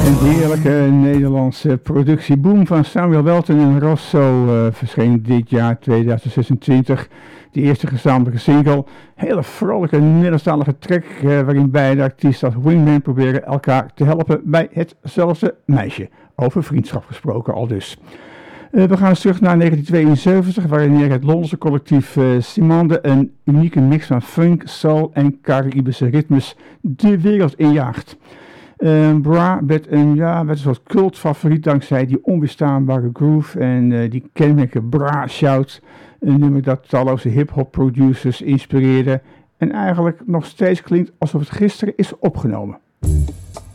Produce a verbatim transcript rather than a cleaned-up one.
Een heerlijke Nederlandse productieboom van Samuel Welton en Rosso uh, verscheen dit jaar tweeduizend zesentwintig. De eerste gezamenlijke single. Hele vrolijke Nederlandstalige track uh, waarin beide artiesten als wingman proberen elkaar te helpen bij hetzelfde meisje. Over vriendschap gesproken al dus. Uh, we gaan eens terug naar negentien tweeënzeventig, waarin het Londense collectief uh, Simande een unieke mix van funk, soul en Caribische ritmes de wereld injaagt. Uh, Bra werd een, ja, werd een soort cultfavoriet dankzij die onweerstaanbare groove en uh, die kenmerkende Bra-shout. Een nummer dat talloze hip-hop producers inspireerde en eigenlijk nog steeds klinkt alsof het gisteren is opgenomen.